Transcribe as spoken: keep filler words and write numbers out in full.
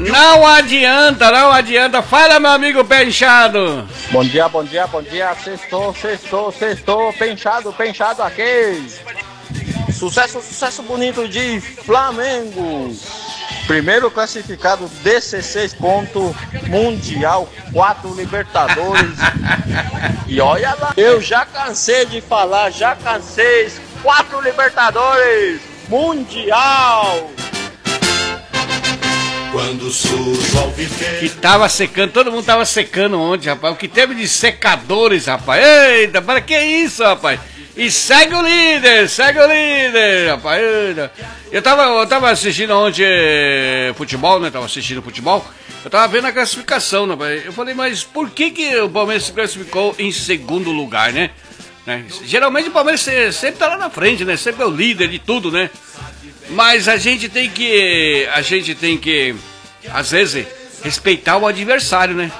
Não adianta, não adianta. Fala, meu amigo pé inchado. Bom dia, bom dia, bom dia. Sextou, sextou, sextou. Penchado, penchado aqui. Sucesso, sucesso bonito de Flamengo. Primeiro classificado, dezesseis pontos, Mundial, quatro Libertadores. E olha lá, eu já cansei de falar, já cansei. quatro Libertadores, Mundial. Quando surge ao viver. Que tava secando, todo mundo tava secando ontem, rapaz. O que teve de secadores, rapaz. Eita, para que isso, rapaz? E segue o líder, segue o líder, rapaz. Eita. Eu tava, eu tava assistindo ontem eh, futebol, né? Tava assistindo futebol. Eu tava vendo a classificação, né? Eu falei, mas por que que o Palmeiras se classificou em segundo lugar, né? né? Geralmente o Palmeiras sempre tá lá na frente, né? Sempre é o líder de tudo, né? Mas a gente tem que, a gente tem que, às vezes, respeitar o adversário, né?